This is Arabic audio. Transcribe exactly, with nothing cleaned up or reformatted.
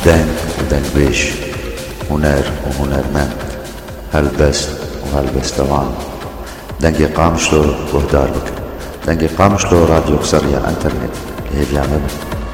دنگ ودنگ بيش، هنر وهنرمند، هلبست وهلبستوان. دنگی قامشلو گهدار بکن. دنگی قامشلو رادیو سريع انترنت. هي بيعمل